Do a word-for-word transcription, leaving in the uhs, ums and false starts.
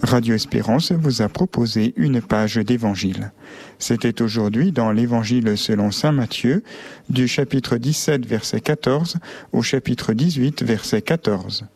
Radio Espérance vous a proposé une page d'évangile. C'était aujourd'hui dans l'évangile selon saint Matthieu, du chapitre dix-sept, verset quatorze, au chapitre dix-huit, verset quatorze.